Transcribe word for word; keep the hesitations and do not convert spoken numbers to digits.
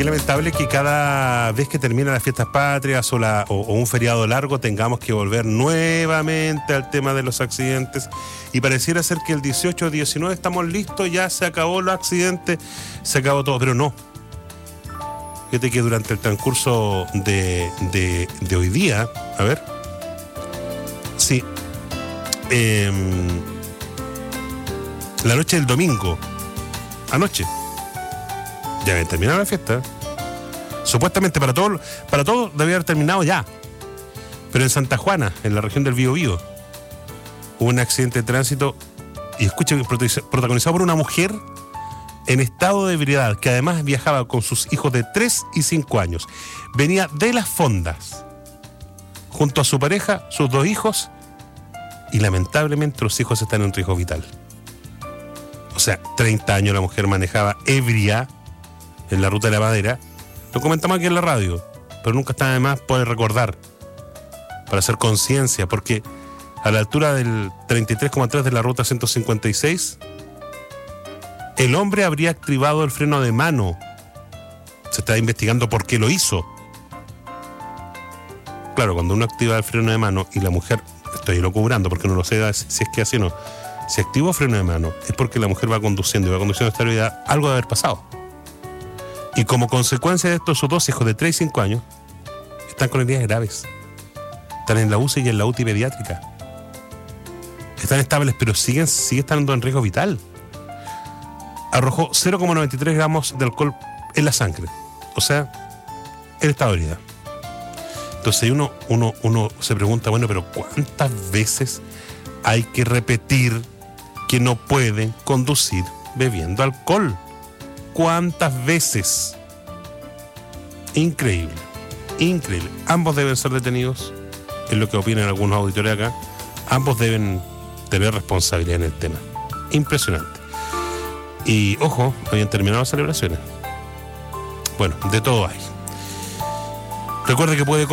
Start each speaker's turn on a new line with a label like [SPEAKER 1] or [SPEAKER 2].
[SPEAKER 1] Qué lamentable que cada vez que terminan las fiestas patrias o, la, o, o un feriado largo tengamos que volver nuevamente al tema de los accidentes, y pareciera ser que el dieciocho o diecinueve estamos listos, ya se acabó los accidentes, se acabó todo, pero no. Fíjate que durante el transcurso de, de, de hoy día, a ver, sí, eh, la noche del domingo, anoche, ya había terminado la fiesta. Supuestamente para todo, para todo debía haber terminado ya. Pero en Santa Juana, en la región del Biobío, hubo un accidente de tránsito, y escuchen, protagonizado por una mujer en estado de ebriedad, que además viajaba con sus hijos de tres y cinco años. Venía de Las Fondas, junto a su pareja, sus dos hijos, y lamentablemente los hijos están en riesgo vital. O sea, treinta años la mujer manejaba ebria en la ruta de la Madera. Lo comentamos aquí en la radio, pero nunca está de más poder recordar, para hacer conciencia, porque a la altura del treinta y tres coma tres de la ruta ciento cincuenta y seis, el hombre habría activado el freno de mano. Se está investigando por qué lo hizo. Claro, cuando uno activa el freno de mano y la mujer, estoy locubrando porque no lo sé si es que así o no, si activó freno de mano es porque la mujer va conduciendo y va conduciendo esta estabilidad, algo debe haber pasado. Y como consecuencia de esto, sus dos hijos de tres y cinco años están con heridas graves. Están en la U C I y en la U T I pediátrica. Están estables, pero siguen, siguen estando en riesgo vital. Arrojó cero coma noventa y tres gramos de alcohol en la sangre. O sea, en estado de herida. Entonces uno, uno, uno se pregunta, bueno, pero ¿cuántas veces hay que repetir que no pueden conducir bebiendo alcohol? ¿Cuántas veces? Increíble, increíble. Ambos deben ser detenidos, es lo que opinan algunos auditores acá. Ambos deben tener responsabilidad en el tema. Impresionante. Y ojo, habían terminado las celebraciones. Bueno, de todo hay. Recuerde que puede